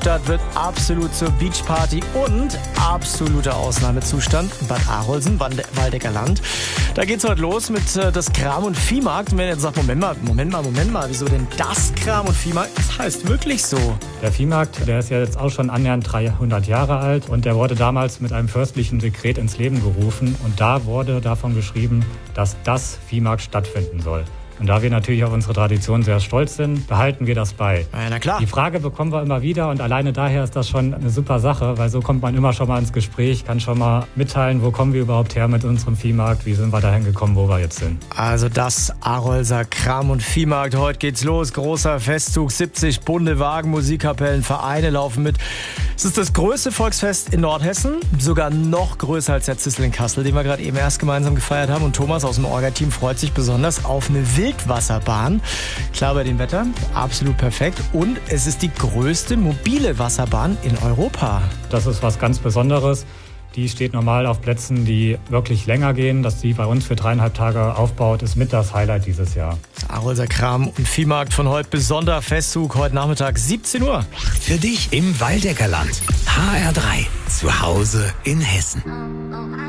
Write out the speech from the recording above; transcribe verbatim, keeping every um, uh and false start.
Stadt wird absolut zur Beachparty und absoluter Ausnahmezustand. Bad Arolsen, Waldecker Land. Da geht's heute los mit äh, das Kram- und Viehmarkt. Und wenn ihr jetzt sagt, Moment mal, Moment mal, Moment mal, wieso denn das Kram- und Viehmarkt? Das heißt wirklich so. Der Viehmarkt, der ist ja jetzt auch schon annähernd dreihundert Jahre alt und der wurde damals mit einem fürstlichen Dekret ins Leben gerufen. Und da wurde davon geschrieben, dass das Viehmarkt stattfinden soll. Und da wir natürlich auf unsere Tradition sehr stolz sind, behalten wir das bei. Ja, na klar. Die Frage bekommen wir immer wieder und alleine daher ist das schon eine super Sache, weil so kommt man immer schon mal ins Gespräch, kann schon mal mitteilen, wo kommen wir überhaupt her mit unserem Viehmarkt, wie sind wir dahin gekommen, wo wir jetzt sind. Also das Arolser Kram- und Viehmarkt, heute geht's los, großer Festzug, siebzig bunte Wagen, Musikkapellen, Vereine laufen mit. Es ist das größte Volksfest in Nordhessen, sogar noch größer als der Zissel in Kassel, den wir gerade eben erst gemeinsam gefeiert haben. Und Thomas aus dem Orga-Team freut sich besonders auf eine Wildwasserbahn. Klar bei dem Wetter, absolut perfekt. Und es ist die größte mobile Wasserbahn in Europa. Das ist was ganz Besonderes. Die steht normal auf Plätzen, die wirklich länger gehen. Dass die bei uns für dreieinhalb Tage aufbaut, ist mit das Highlight dieses Jahr. Das Arolser Kram- und Viehmarkt von heute, besonderer Festzug, heute Nachmittag siebzehn Uhr. Für dich im Waldecker Land. H R drei, zu Hause in Hessen.